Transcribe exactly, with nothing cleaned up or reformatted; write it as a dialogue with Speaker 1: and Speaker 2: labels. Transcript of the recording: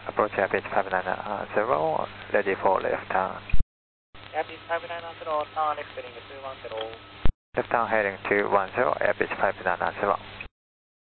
Speaker 1: Approach Airbeach five nine zero, ready for left turn.
Speaker 2: Airbeach five nine zero, turn left heading two one zero.
Speaker 1: Left turn heading two one zero, Airbeach five nine zero.